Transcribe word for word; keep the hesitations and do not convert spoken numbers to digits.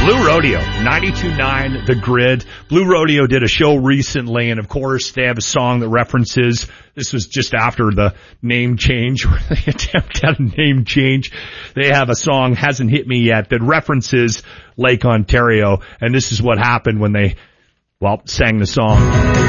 Blue Rodeo, ninety-two point nine The Grid. Blue Rodeo did a show recently, and of course they have a song that references, this was just after the name change, or the attempt at a name change. They have a song, Hasn't Hit Me Yet, that references Lake Ontario, and this is what happened when they, well, sang the song.